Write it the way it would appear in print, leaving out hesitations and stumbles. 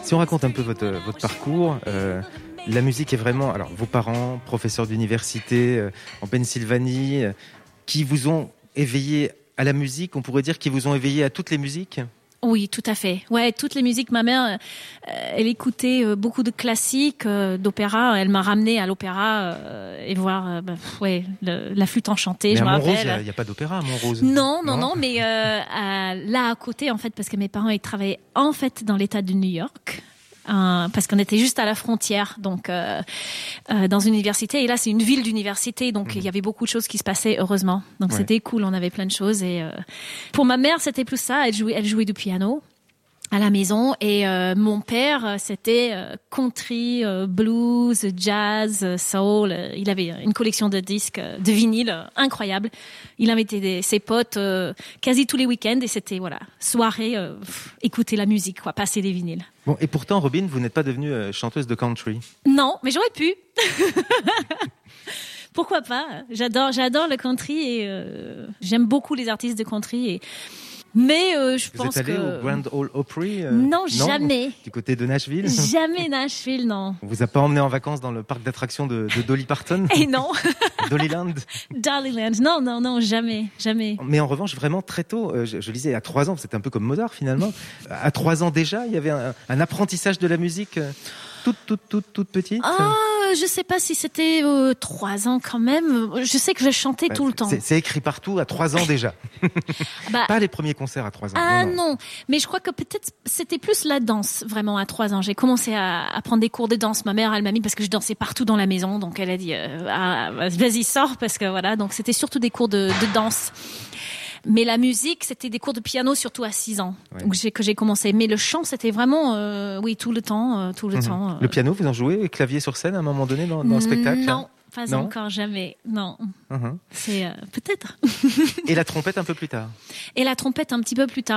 Si on raconte un peu votre parcours, la musique est vraiment... Alors, vos parents, professeurs d'université en Pennsylvanie, qui vous ont éveillé à la musique, on pourrait dire qu'ils vous ont éveillé à toutes les musiques ? Oui, tout à fait. Ouais, toutes les musiques. Ma mère, elle écoutait beaucoup de classiques, d'opéra. Elle m'a ramenée à l'opéra et voir, la flûte enchantée. Mais je me Montrose, rappelle. Il n'y a pas d'opéra à Montrose. Non. Mais là à côté, en fait, parce que mes parents ils travaillaient en fait dans l'État de New York. Parce qu'on était juste à la frontière, donc dans une université. Et là, c'est une ville d'université, donc il y avait beaucoup de choses qui se passaient, heureusement. Donc c'était cool, on avait plein de choses. Et pour ma mère, c'était plus ça. Elle jouait du piano à la maison. Et mon père, c'était country, blues, jazz, soul. Il avait une collection de disques, de vinyles incroyable. Il invitait ses potes quasi tous les week-ends. Et c'était, soirée, écouter la musique, passer des vinyles. Bon, et pourtant, Robin, vous n'êtes pas devenue chanteuse de country. Non, mais j'aurais pu. Pourquoi pas ? J'adore le country et j'aime beaucoup les artistes de country. Mais je pense que... Vous êtes allé au Grand Ole Opry Non, jamais. Du côté de Nashville ? Jamais Nashville, non. On vous a pas emmené en vacances dans le parc d'attractions de Dolly Parton ? Et non. Dollyland ? Dollyland, non, jamais. Mais en revanche, vraiment très tôt, je lisais à 3 ans, c'était un peu comme Mozart finalement. À 3 ans déjà, il y avait un apprentissage de la musique toute petite. Je sais pas si c'était 3 ans quand même. Je sais que je chantais tout le temps. C'est écrit partout à 3 ans déjà. Pas les premiers concerts à 3 ans. Non. Mais je crois que peut-être c'était plus la danse vraiment à 3 ans. J'ai commencé à prendre des cours de danse. Ma mère, elle m'a mis parce que je dansais partout dans la maison. Donc elle a dit vas-y sors parce que voilà. Donc c'était surtout des cours de danse. Mais la musique, c'était des cours de piano, surtout à 6 ans, que j'ai commencé. Mais le chant, c'était vraiment, tout le temps. Le piano, vous en jouez, clavier sur scène à un moment donné dans le spectacle ? Non, pas encore, jamais. Non. C'est peut-être. Et la trompette un peu plus tard ? Et la trompette un petit peu plus tard.